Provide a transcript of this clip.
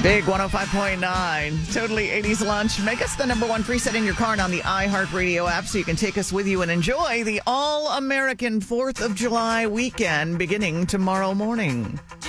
Big 105.9, totally 80s lunch. Make us the number one preset in your car and on the iHeartRadio app so you can take us with you and enjoy the All-American 4th of July weekend beginning tomorrow morning.